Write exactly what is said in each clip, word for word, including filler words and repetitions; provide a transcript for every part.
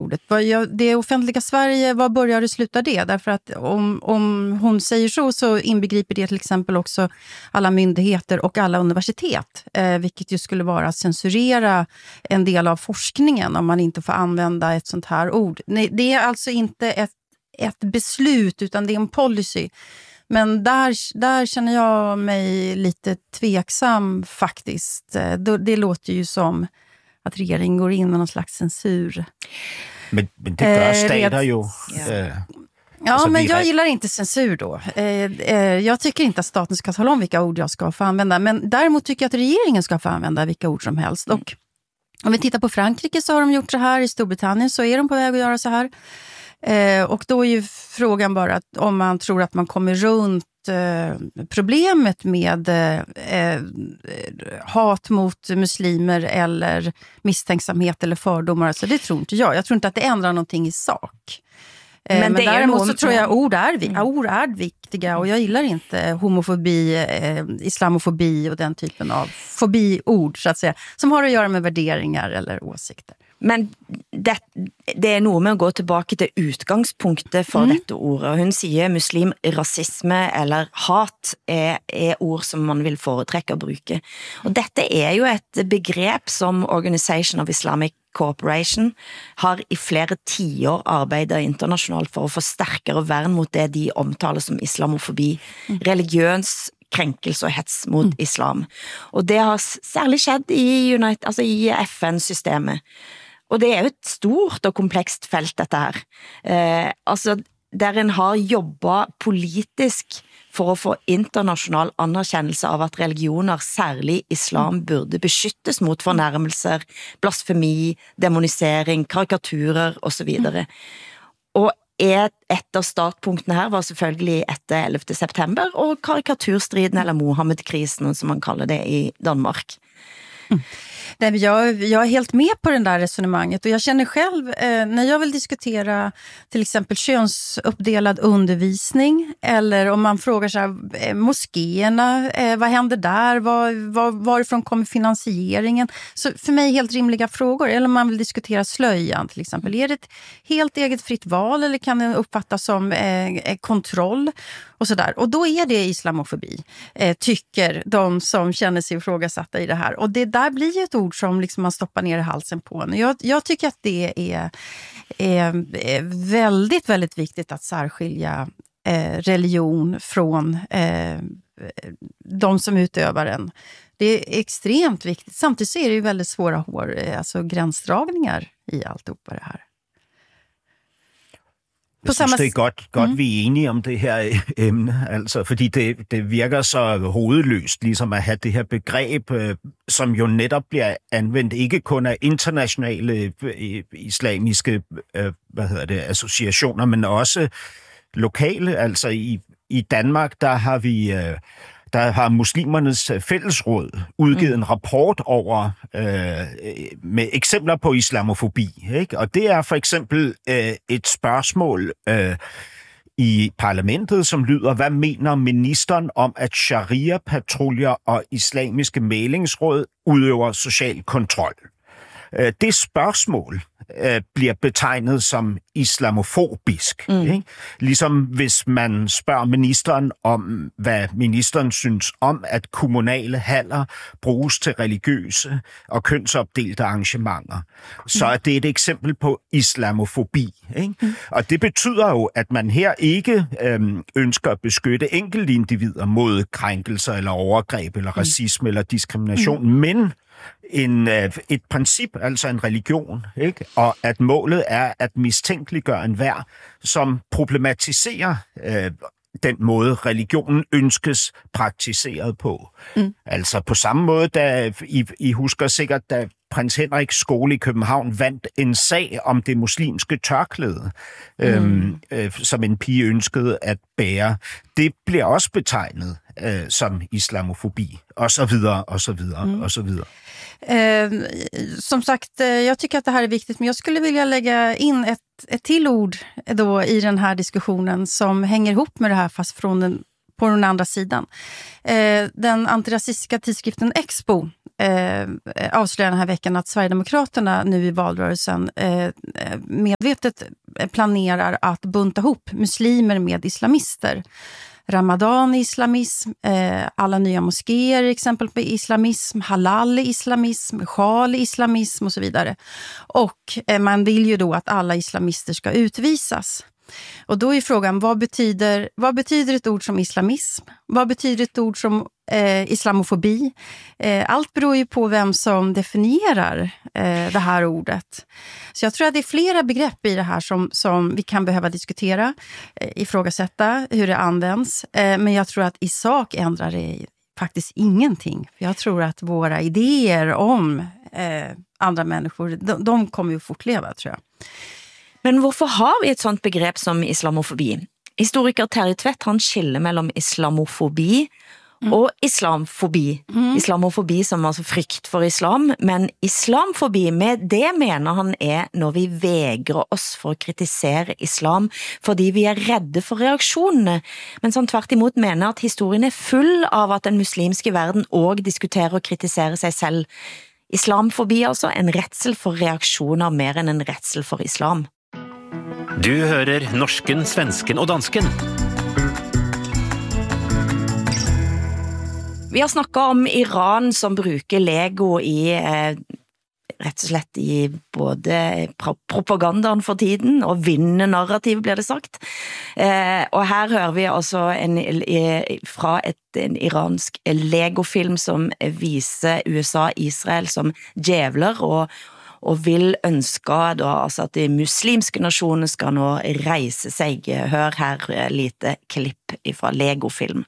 ordet. Det offentliga Sverige, vad börjar det sluta det? Därför att om, om hon säger så så inbegriper det till exempel också alla myndigheter och alla universitet. Eh, vilket ju skulle vara att censurera en del av forskningen om man inte får använda ett sånt här ord. Nej, det är alltså inte ett, ett beslut utan det är en policy. Men där, där känner jag mig lite tveksam faktiskt. Det, det låter ju som att regeringen går in med någon slags censur. Men, men det gör stater ju. Ja, äh, ja alltså, men jag gillar inte censur då. Eh, eh, jag tycker inte att staten ska tala om vilka ord jag ska få använda. Men däremot tycker jag att regeringen ska få använda vilka ord som helst. Och om vi tittar på Frankrike så har de gjort så här. I Storbritannien så är de på väg att göra så här. Eh, och då är ju frågan bara att om man tror att man kommer runt eh, problemet med eh, hat mot muslimer eller misstänksamhet eller fördomar. Så det tror inte jag. Jag tror inte att det ändrar någonting i sak. Eh, men men däremot någon... så tror jag ord är, mm. ord är viktiga och jag gillar inte homofobi, eh, islamofobi och den typen av fobiord så att säga. Som har att göra med värderingar eller åsikter. Men det, det er noe med å gå tilbake til utgangspunktet for mm. dette ordet. Hun sier muslim, rasisme eller hat er, er ord som man vil foretrekke å bruke. Og dette er jo et begrep som Organization of Islamic Cooperation har i flere tiår arbeidet internasjonalt for å få sterkere vern mot det de omtaler som islamofobi, mm. religiøs krenkelse og hets mot mm. islam. Og det har særlig skjedd i, United, altså i F N-systemet. Og det er jo et stort og komplekst felt dette her. Eh, altså, der en har jobbet politisk for å få internasjonal anerkjennelse av at religioner, særlig islam, burde beskyttes mot fornærmelser, blasfemi, demonisering, karikaturer og så videre. Og et av startpunktene her var selvfølgelig etter ellevte september og karikaturstriden eller Mohammed-krisen som man kaller det i Danmark. Mm. Nej, jag, jag är helt med på den där resonemanget och jag känner själv eh, när jag vill diskutera till exempel könsuppdelad undervisning eller om man frågar så här, eh, moskéerna, eh, vad händer där, var, var, varifrån kommer finansieringen, så för mig helt rimliga frågor. Eller om man vill diskutera slöjan till exempel, är det ett helt eget fritt val eller kan det uppfattas som eh, kontroll och sådär, och då är det islamofobi, eh, tycker de som känner sig ifrågasatta i det här, och det där blir ju ett ord som liksom man stoppar ner i halsen på en. Jag, jag tycker att det är, är, är väldigt, väldigt viktigt att särskilja eh, religion från eh, de som utövar den. Det är extremt viktigt. Samtidigt så är det ju väldigt svåra hår, alltså gränsdragningar i alltihopa det här. Jeg synes, det er godt, godt mm. vi er enige om det her emne, altså, fordi det, det virker så hovedløst, ligesom at have det her begreb, øh, som jo netop bliver anvendt ikke kun af internationale øh, islamiske øh, hvad hedder det, associationer, men også lokale. Altså i, i Danmark, der har vi... Øh, Der har Muslimernes Fællesråd udgivet mm. en rapport over øh, med eksempler på islamofobi, ikke? Og det er for eksempel øh, et spørgsmål øh, i parlamentet, som lyder: hvad mener ministeren om, at sharia-patruljer og islamiske mæglingsråd udøver social kontrol? Øh, det spørgsmål øh, bliver betegnet som islamofobisk. Mm. Ikke? Ligesom hvis man spørger ministeren om, hvad ministeren synes om, at kommunale haller bruges til religiøse og kønsopdelte arrangementer. Så er det et eksempel på islamofobi. Ikke? Mm. Og det betyder jo, at man her ikke øhm, ønsker at beskytte enkelte individer mod krænkelser eller overgreb eller racisme mm. eller diskrimination, mm. men en, et princip, altså en religion, ikke? Og at målet er at mistænkeliggøre enhver, som problematiserer øh, den måde, religionen ønskes praktiseret på. Mm. Altså på samme måde, da I, I husker sikkert, da prins Henriks skole i København vandt en sag om det muslimske tørklæde, mm. øhm, øh, som en pige ønskede at bære. Det bliver også betegnet øh, som islamofobi, og så videre, og så videre, mm. og så videre. Eh, som sagt, eh, jag tycker att det här är viktigt, men jag skulle vilja lägga in ett, ett till ord då i den här diskussionen som hänger ihop med det här, fast från den på den andra sidan. Eh, den antirasistiska tidskriften Expo eh, avslöjar den här veckan att Sverigedemokraterna nu i valrörelsen eh, medvetet planerar att bunta ihop muslimer med islamister. Ramadan i islamism, eh, alla nya moskéer exempel på islamism, halal i islamism, sjal i islamism och så vidare. Och eh, man vill ju då att alla islamister ska utvisas. Och då är frågan, vad betyder, vad betyder ett ord som islamism? Vad betyder ett ord som eh, islamofobi? Eh, allt beror ju på vem som definierar eh, det här ordet. Så jag tror att det är flera begrepp i det här som, som vi kan behöva diskutera, eh, ifrågasätta hur det används. Eh, men jag tror att i sak ändrar det faktiskt ingenting. För jag tror att våra idéer om eh, andra människor, de, de kommer ju fortleva, tror jag. Men hvorfor har vi et sånt begrep som islamofobi? Historiker Terje Tvedt, han skiller mellom islamofobi mm. og islamfobi. Mm. Islamofobi som altså frykt for islam, men islamfobi, med det mener han er når vi vegrer oss for å kritisere islam, fordi vi er redde for reaksjonene. Men som tvert imot mener at historien er full av at den muslimske verden også diskuterer og kritiserer seg selv. Islamfobi altså en redsel for reaksjoner mer enn en redsel for islam. Du hører norsken, svensken og dansken. Vi har snakket om Iran som bruker Lego i, eh, rett og slett i både propagandaen for tiden og vinnernarrativ, blir det sagt. Eh, og her hører vi altså en, fra et, en iransk Lego-film som viser U S A og Israel som djevler og og vil ønske da, altså at de muslimske nasjonene skal nå reise seg. Hør her lite klipp fra Lego-film.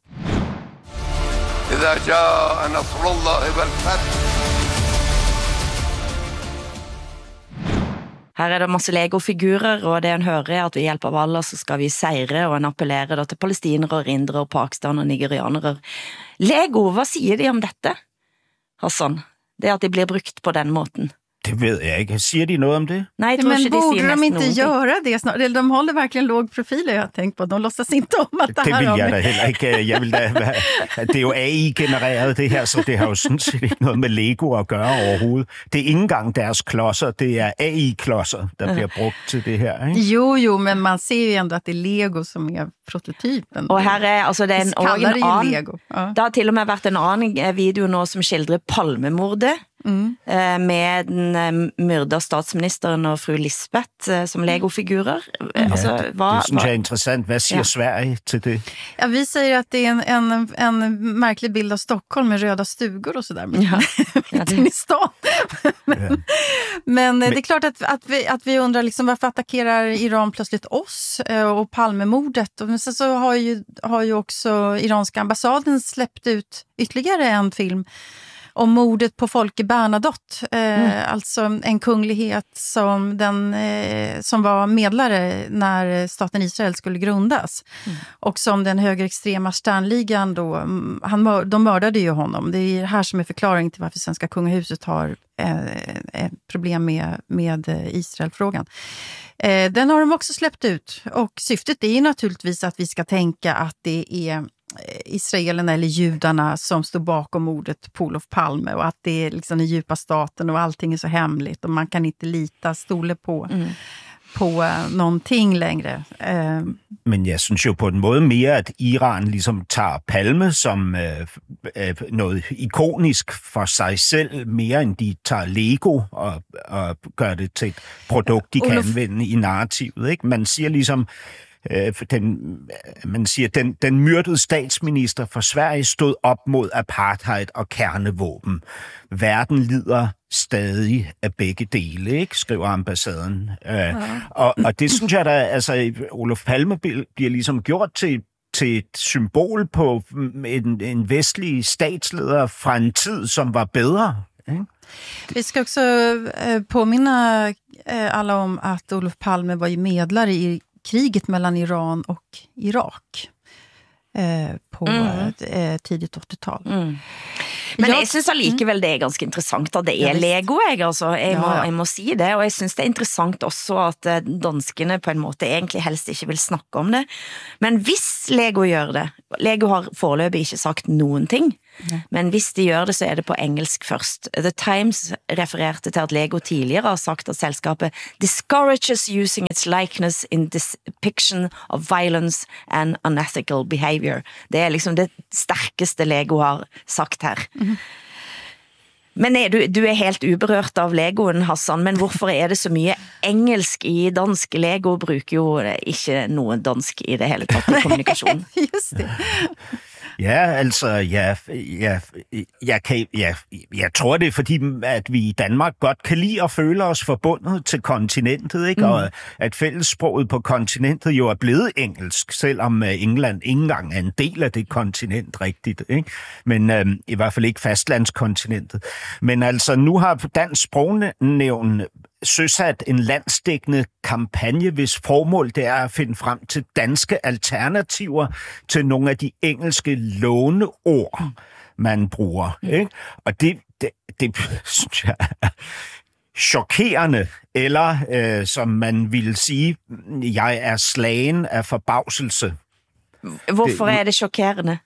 Her er det masse Lego-figurer, og det en hører er at ved hjelp av Allah så skal vi seire, og en appellerer da til palestinere, indere, og Pakistan og nigerianere. Lego, hva sier de om dette, Hassan? Det at de blir brukt på den måten. Det ved jeg ikke. Siger de noget om det? Nej, jag tror men inte de borde säger de inte någonting. göra det snart? De håller verkligen låg profil, jag har tänkt på. De låtsas inte om att det, det här vil har jeg med. da heller ikke. Jeg vil da, det er jo A I-genereret det her, så det har jo sådan set ikke noget med Lego at gøre overhovedet. Det er ikke engang deres klodser, det er A I-klodser, der bliver brugt til det her. Ikke? Jo, jo, men man ser ju ändå att det är Lego som är prototypen. Og her er altså det er en, og en annen, Lego. Ja. det har til og med vært en annen video nå som skildrer Palmemordet, mm. med den myrda statsministeren og fru Lisbeth som Lego-figurer. Ja, altså, det, hva, det synes jeg er interessant. Hvad siger ja. Sverige til det? Ja, vi säger att det är en, en, en märklig bild av Stockholm med röda stugor och sådär. Ja. Ja, det... i stan. men, ja. men, men det är klart att, att, vi, att vi undrar liksom, varför attackerar Iran plötsligt oss och Palmemordet. Och sen så har ju, har ju också iranska ambassaden släppt ut ytterligare en film om mordet på Folke Bernadotte, eh, mm. alltså en kunglighet som, den, eh, som var medlare när staten Israel skulle grundas. Mm. Och som den högerextrema Sternligan då, han, de mördade ju honom. Det är här som är förklaring till varför svenska kungahuset har eh, ett problem med, med Israelfrågan. Eh, den har de också släppt ut, och syftet är ju naturligtvis att vi ska tänka att det är israelerna eller judarna som står bakom mordet på Olof Palme, och att det är liksom den djupa staten och allting är så hemligt och man kan inte lita stole på, mm. på någonting längre. Men jeg synes jo på en måde mere, at Iran ligesom tager Palme som øh, øh, noget ikonisk for sig selv, mere end de tager Lego og, og gør det til et produkt, de kan Olof... anvende i narrativet. Ikke? Man siger ligesom, Den, man siger, den, den myrdede statsminister for Sverige stod op mod apartheid og kernevåben. Verden lider stadig af begge dele, ikke? Skriver ambassaden. Ja. Og, og det synes jeg da, altså Olof Palme bliver ligesom gjort til, til et symbol på en, en vestlig statsleder fra en tid, som var bedre. Ikke? Vi ska också eh, påminna eh, alla om att Olof Palme var ju medlare i kriget mellan Iran och Irak eh, på mm. eh, tidigt åttiotal. Mm. Men jeg synes allikevel det er ganske interessant at det er Lego, jeg, altså. Jeg, må, jeg må si det, og jeg synes det er interessant også at danskene på en måte egentlig helst ikke vil snakke om det. Men hvis Lego gjør det, Lego har foreløpig ikke sagt noen ting, ja. Men hvis de gjør det, så er det på engelsk først. The Times refererte til at Lego tidligere har sagt at selskapet discourages using its likeness in depiction of violence and unethical behavior. Det er liksom det sterkeste Lego har sagt her. Mm-hmm. Men er du, du er helt uberørt av Legoen, Hassan, men hvorfor er det så mye engelsk i dansk? Lego bruker jo ikke noe dansk i det hele tatt i kommunikasjon. Just det. Ja, altså, ja, ja, jeg, kan, ja, jeg tror det er fordi, at vi i Danmark godt kan lide at føle os forbundet til kontinentet, ikke? Mm. Og at fællessproget på kontinentet jo er blevet engelsk, selvom England ikke engang er en del af det kontinent rigtigt, ikke? Men øhm, i hvert fald ikke fastlandskontinentet. Men altså, nu har Dansk Sprognævn søsat en landsdækkende kampagne, hvis formål det er at finde frem til danske alternativer til nogle af de engelske låneord, man bruger. Ikke? Og det, det, det synes jeg er chokerende, eller øh, som man ville sige, jeg er slagen af forbavselse. Hvorfor det, er det chokerende?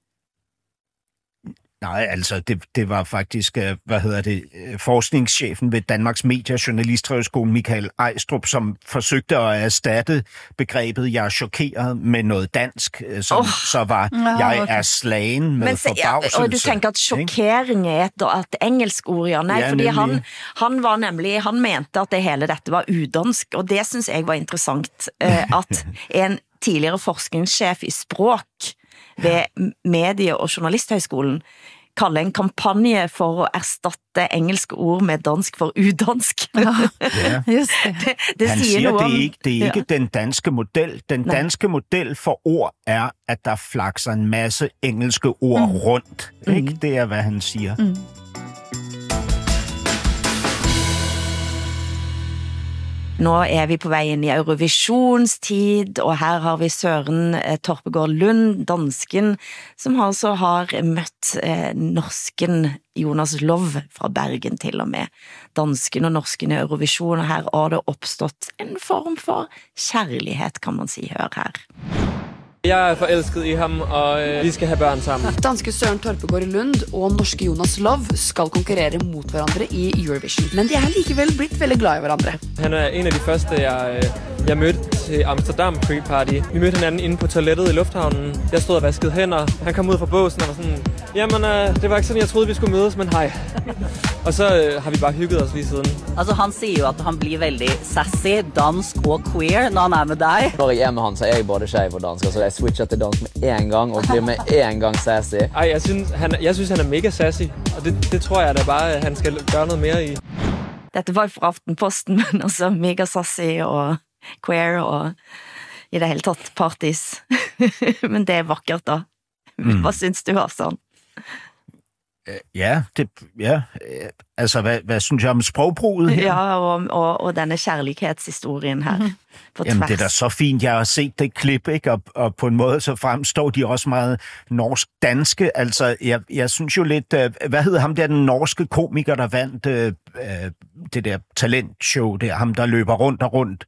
Nej, altså, det, det var faktisk, hvad hedder det, forskningschefen ved Danmarks Medie- og Journalisthøjskole, Michael Ejstrup, som forsøgte at erstatte begrebet, jeg er chokeret med noget dansk, som oh. så var, jeg okay. er slagen med Men, forbavselse. Og du tænker, at chokering er et, et engelsk ord, ja? Nej, ja, fordi han, han var nemlig, han mente, at det hele dette var udansk, og det synes jeg var interessant, at en tidligere forskningschef i språk ved Medie- og Journalisthøjskolen kalde en kampagne for at erstatte engelske ord med dansk for udansk. Ja, just det. det, det Han siger, siger det er ikke, det er ikke ja. den danske model. Den Nej. danske model for ord er, at der flakser en masse engelske ord mm. rundt. Ikke? Mm. Det er, hvad han siger. Mm. Nå er vi på vej ind i Eurovisionstid, og her har vi Søren Torpegård Lund, dansken, som altså har mødt eh, norsken Jonas Lov fra Bergen til og med. Dansken og norsken i Eurovision, og her har det opstått en form for kærlighed, kan man sige. Hør her. Jeg er forelsket i ham, og øh, vi skal have børn sammen. Danske Søren Torpegård Lund og norske Jonas Lov skal konkurrere mot hverandre i Eurovision. Men de er likevel blitt veldig glad i hverandre. Han er en af de første, jeg, jeg mødte til Amsterdam pre-party. Vi mødte hinanden inde på toilettet i lufthavnen. Jeg stod og vaskede hænder. Han kom ud fra båsen og var sådan, jamen øh, det var ikke sådan, jeg troede, vi skulle mødes, men hej. Og så øh, har vi bare hygget os lige siden. Altså han siger jo, at han bliver veldig sassy, dansk og queer, når han er med dig. Når jeg er med han, så er jeg både skeiv og dansk, altså jeg switcher til dansk med en gang, og bliver med en gang sassy. Ej, jeg synes, han, jeg synes, han er mega sassy, og det, det tror jeg da bare, at han skal gøre noget mere i. Dette var fra Aftenposten, men også mega sassy og queer, og i det hele tatt parties. Men det er vakkert da. Mm. Hvad synes du, Hassan? Ja, det, ja. Altså, hvad, hvad synes jeg om sprogbruget her? Ja, og, og, og denne kærlighedshistorien her. Mm. På Jamen, det er da så fint. Jeg har set det klip, ikke? Og, og på en måde så fremstår de også meget norsk-danske. Altså, jeg, jeg synes jo lidt... Hvad hedder ham der, den norske komiker, der vandt øh, det der talentshow der? Ham, der løber rundt og rundt.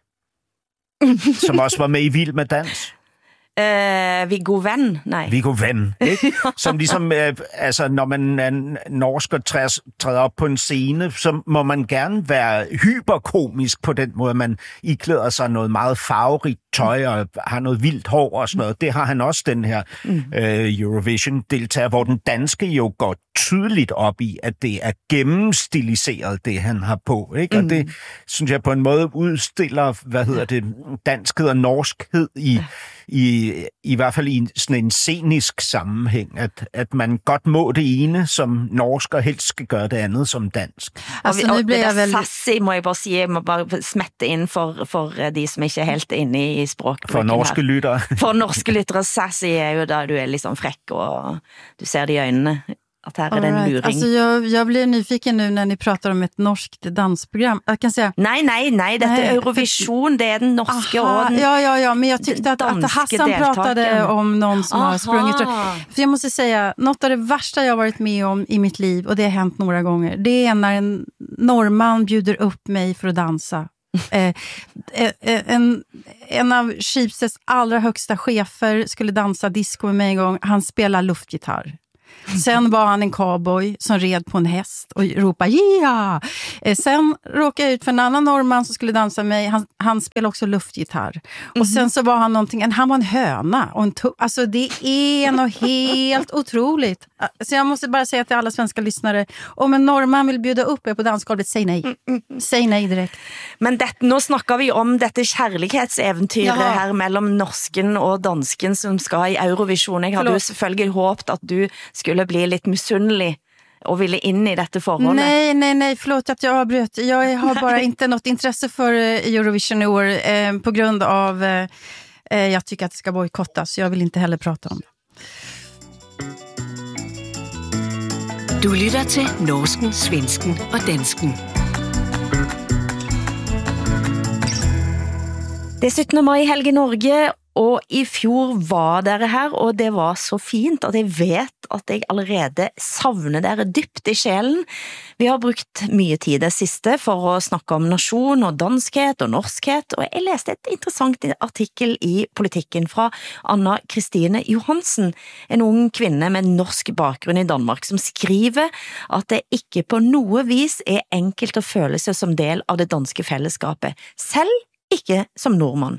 Som også var med i Vild med Dans. Uh, Viggo Venn, nej. Viggo Venn, ikke? Som ligesom, øh, altså, når man er norsk og træder, træder op på en scene, så må man gerne være hyperkomisk på den måde. Man iklæder sig noget meget farverigt tøj og har noget vildt hår og sådan noget. Det har han også, den her øh, Eurovision-deltager, hvor den danske jo går tydeligt op i, at det er gennemstiliseret, det han har på, ikke? Og det, synes jeg, på en måde udstiller, hvad hedder det, danskhed og norskhed i, i, i hvert fald i sådan en scenisk sammenhæng, at, at man godt må det ene som norsk, og helst skal gøre det andet som dansk. Altså, og, og det der sassy, må jeg bare sige, jeg må bare smette ind for, for de som ikke er helt inde i språkbruken. For norske lyttere. For norske lyttere, sassy er jo da du er liksom frekk, og du ser det i øjnene. Att här är det en right. luring. Alltså jag, jag blir nyfiken nu när ni pratar om ett norskt dansprogram. Jag kan säga... Nej, nej, nej. Detta är Eurovision. Det är den norska Aha, och den ja, ja, ja. Men jag tyckte att, att Hassan pratade om någon som Aha. har sprungit. För jag måste säga, något av det värsta jag har varit med om i mitt liv, och det har hänt några gånger, det är när en norrman bjuder upp mig för att dansa. eh, en, en av Schibsteds allra högsta chefer skulle dansa disco med mig en gång. Han spelar luftgitarr. Sen var han en cowboy som red på en häst och ropade yeah! Sen råkade jag ut för en annan norrman som skulle dansa med mig. Han, han spelade också luftgitarr. Mm-hmm. Och sen så var han någonting, han var en höna och en to- alltså det är något helt otroligt. Så jag måste bara säga till alla svenska lyssnare, om en norrman vill bjuda upp er på dansgolvet, säg nej. Mm-mm. Säg nej direkt. Men det, nu snackar vi om dette kärlighetsäventyret Jaha. här mellan norsken och dansken som ska i Eurovision. Jag hade ju selvfølgelig håpet att du skulle bli lite misunnelig och ville in i detta förhållande. Nej, nej, nej, förlåt att jag avbröt. Jag har bara inte något intresse för Eurovision i år eh, på grund av eh, jag tycker att det ska bojkottas. Jag vill inte heller prata om det. Du lytter til norsken, svensken og dansken. Det är syttende maj helg i Norge, og i fjor var dere her, og det var så fint at jeg vet at jeg allerede savner dere dypt i sjelen. Vi har brukt mye tid det siste for å snakke om nasjon og danskhet og norskhet, og jeg leste et interessant artikkel i Politikken fra Anna Kristine Johansen, en ung kvinne med norsk bakgrunn i Danmark, som skriver at det ikke på noe vis er enkelt å føle seg som del av det danske fællesskapet, selv ikke som nordmann.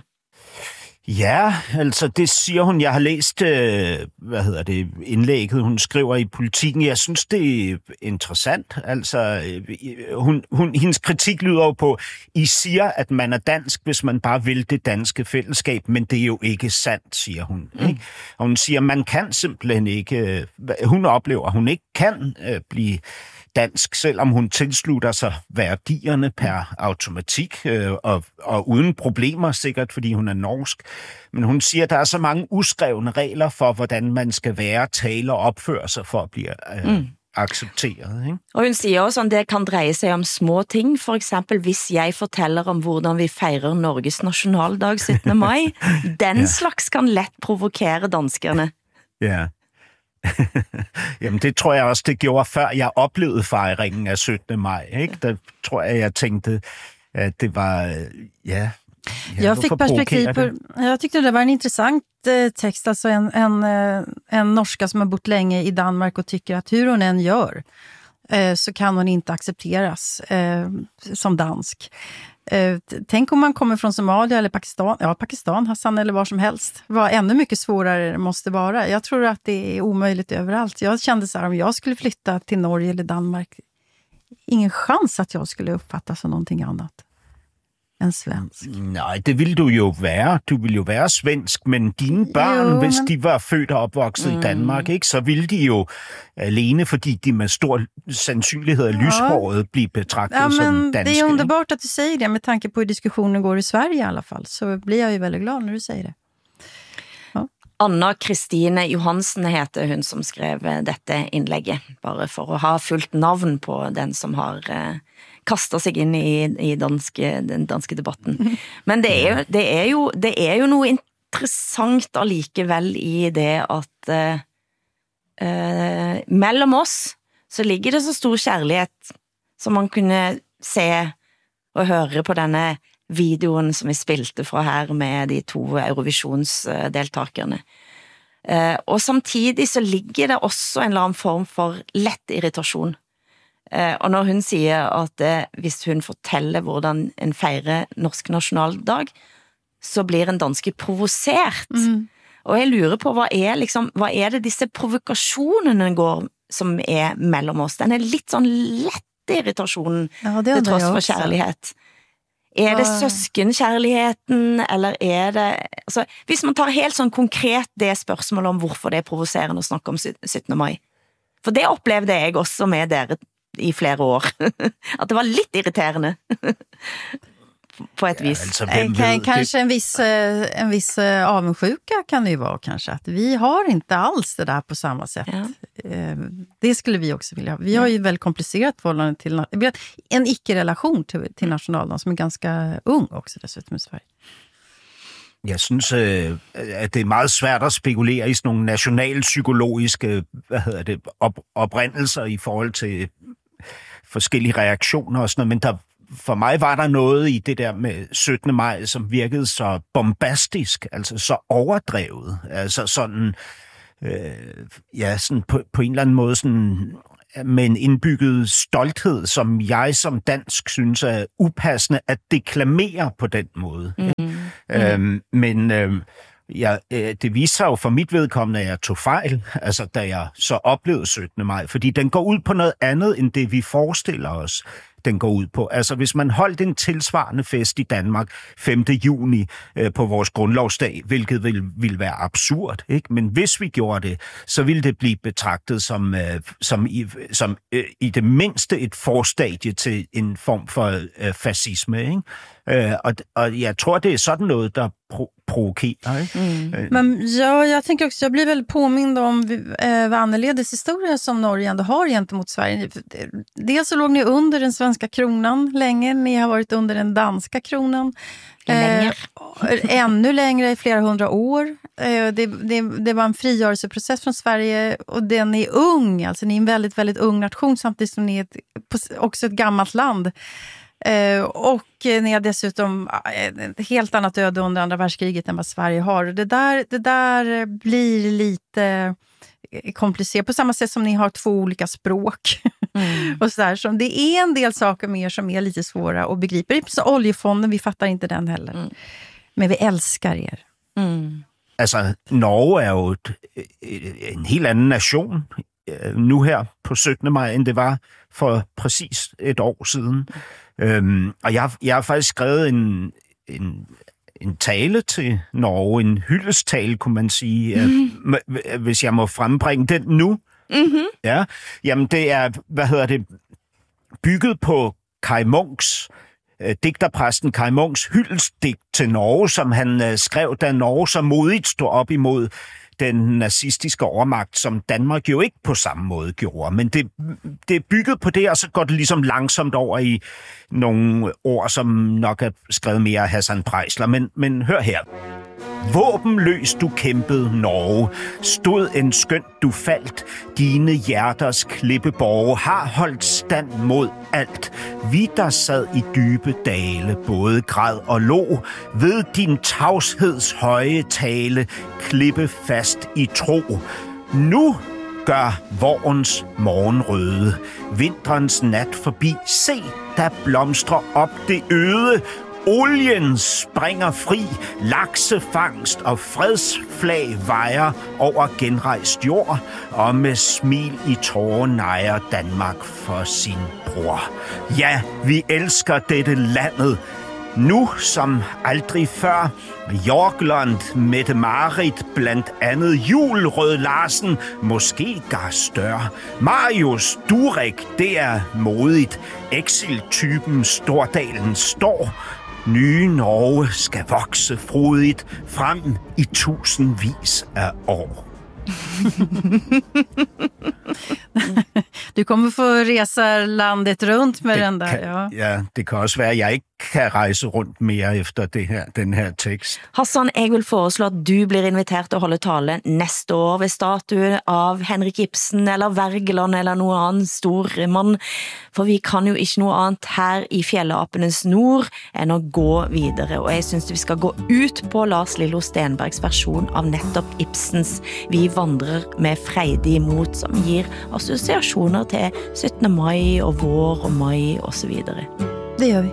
Ja, altså det siger hun. Jeg har læst, øh, hvad hedder det, indlægget, hun skriver i Politikken. Jeg synes, det er interessant. Altså, øh, hun, hun, hendes kritik lyder jo på, I siger, at man er dansk, hvis man bare vil det danske fællesskab, men det er jo ikke sandt, siger hun. Mm. Ikke? Og hun siger, man kan simpelthen ikke, øh, hun oplever, at hun ikke kan øh, blive dansk, selvom hun tilslutter sig værdierne per automatik, øh, og, og uden problemer sikkert, fordi hun er norsk. Men hun siger, at der er så mange uskrevne regler for, hvordan man skal være, tale og opføre sig for at blive øh, mm. accepteret. Ikke? Og hun siger også, at det kan dreje sig om små ting. For eksempel, hvis jeg fortæller om, hvordan vi fejrer Norges nationaldag syttende maj, den ja. slags kan let provokere danskerne. Ja. Jamen det tror jeg også, det gjorde før jeg oplevede fejringen af syttende maj. Ikke? Der tror jeg, jeg tænkte, at det var, ja... ja jag fick perspektiv på, jag tyckte det var en intressant eh, text, alltså en, en, eh, en norska som har bott länge i Danmark och tycker att hur hon än gör eh, så kan hon inte accepteras eh, som dansk. Eh, tänk om man kommer från Somalia eller Pakistan, ja Pakistan, Hassan eller var som helst. Vad ännu mycket svårare det måste vara. Jag tror att det är omöjligt överallt. Jag kände så här, om jag skulle flytta till Norge eller Danmark, ingen chans att jag skulle uppfattas som någonting annat än svensk. Nej, det ville du jo være. Du ville jo være svensk, men dine børn, jo, hvis men... de var født og opvokset mm. i Danmark, ikke, så ville de jo alene, fordi de med stor sandsynlighed af lyshåret ja. blive betragtet ja, som danske. Det är underbart att du säger det, med tanke på hur diskussionen går i Sverige i alla fall, så blir jag ju väldigt glad när du säger det. Ja. Anna Kristine Johansen heter hun som skrev dette innlegget, bare for å ha fullt navn på den som har eh, kastet sig in i, i danske, den danske debatten. Men det er, jo, det, er jo, det er jo noe interessant allikevel i det at eh, eh, mellom oss så ligger det så stor kærlighet som man kunne se og høre på denne videoen som vi spilte fra her med de to Eurovisionsdeltakerne. Eh, og samtidig så ligger det også en eller annen form for lett irritasjon. Eh, og når hun sier at eh, hvis hun forteller hvordan en feirer norsk nasjonaldag, så blir en danske provosert. Mm. Og jeg lurer på, hva er, liksom, hva er det disse provokasjonene går som er mellom oss? Den er litt sånn lett irritasjon ja, til tross for kjærlighet. Er det søskenkjærligheten, eller er det... Altså, hvis man tar helt sånn konkret det spørsmålet om hvorfor det er provoserende å snakke om syttende maj, for det opplevde jeg også med dere i flere år, at det var litt irriterende på ett vis. Ja, alltså, kan, kanske en viss, en viss avundsjuka kan det ju vara kanske, att vi har inte alls det där på samma sätt. Ja. Eh, det skulle vi också vilja ha. Vi har ju väldigt komplicerat förhållande till en icke-relation till, till nationaldagen som är ganska ung också dessutom i Sverige. Jeg synes, øh, at det er meget svært at spekulere i sådan nogle nationalpsykologiske hvad hedder det, op, oprindelser i forhold til forskellige reaktioner og sådan noget, men der, for mig var der noget i det der med syttende maj, som virkede så bombastisk, altså så overdrevet, altså sådan, øh, ja, sådan på, på en eller anden måde sådan med en indbygget stolthed, som jeg som dansk synes er upassende at deklamere på den måde. Mm. Øhm, men øhm, ja, det viser sig jo for mit vedkommende, at jeg tog fejl, altså da jeg så oplevede syttende maj, fordi den går ud på noget andet, end det vi forestiller os, den går ud på. Altså hvis man holdt en tilsvarende fest i Danmark femte juni øh, på vores grundlovsdag, hvilket ville, ville være absurd, ikke? Men hvis vi gjorde det, så ville det blive betragtet som, øh, som, i, som øh, i det mindste et forstadie til en form for øh, fascisme, ikke? Øh, og, og jeg tror, det er sådan noget, der pro- provokerar. Mm. Men ja, jag tänker också, jag blir väl påmind om eh, vad annorledes historia som Norge ändå har gentemot Sverige. Dels så låg ni under den svenska kronan länge, ni har varit under den danska kronan. Eh, ännu längre i flera hundra år. Eh, det, det, det var en frigörelseprocess från Sverige och den är ung, alltså ni är en väldigt, väldigt ung nation samtidigt som ni är ett, också ett gammalt land. Uh, och ni har dessutom ett helt annat öde under andra världskriget än vad Sverige har. Det där, det där blir lite komplicerat på samma sätt som ni har två olika språk. Mm. och så där. Så det är en del saker med er som är lite svåra att begripa. Så oljefonden, vi fattar inte den heller. Mm. Men vi älskar er. Mm. Altså, Norge er jo et, en helt anden nation nu her på syttende maj, end det var for præcis et år siden. Øhm, og jeg, jeg har faktisk skrevet en, en, en tale til Norge, en hyldesttale, kunne man sige, mm-hmm. at, hvis jeg må frembringe den nu. Mm-hmm. Ja, jamen det er, hvad hedder det, bygget på Kaj Munks, øh, digterpræsten Kaj Munks hyldestdigt til Norge, som han øh, skrev, da Norge så modigt stod op imod den nazistiske overmagt, som Danmark jo ikke på samme måde gjorde. Men det, det er bygget på det, og så går det ligesom langsomt over i nogle ord, som nok er skrevet mere af Hassan Preisler. Men, men hør her. Våbenløs du kæmpede, Norge. Stod en skønt du faldt. Dine hjerters klippeborge har holdt stand mod alt. Vi der sad i dybe dale, både græd og lå, ved din tavsheds høje tale, klippe fast i tro. Nu gør vårens morgenrøde, vinterens nat forbi. Se, der blomstrer op det øde. Olien springer fri, laksefangst og fredsflag vejer over genrejst jord, og med smil i tårer nejer Danmark for sin bror. Ja, vi elsker dette landet, nu som aldrig før. Jorgland, Mette-Marit, blandt andet Jul Rød Larsen, måske gar større. Marius Durek, det er modigt. Exil-typen Stordalen står. Nye Norge skal vokse frodigt frem i tusindvis af år. Du kommer få resa landet runt med det den der. Kan, ja. ja, det kan også være, at jeg ikke kan rejse rundt mere efter det her, den her tekst. Hassan, jeg vil foreslå, at du blir inviteret til at holde tale næste år ved statue av Henrik Ibsen eller Wergeland eller nogen anden stor mand, for vi kan jo ikke noget andet her i Fjelleapenes Nord end at gå videre, og jeg synes vi skal gå ut på Lars Lillo Stenbergs version av netop Ibsens Vi vandrer med frejdig mod, som giver associationer til syttende maj og vår og maj og så videre. Det gør vi.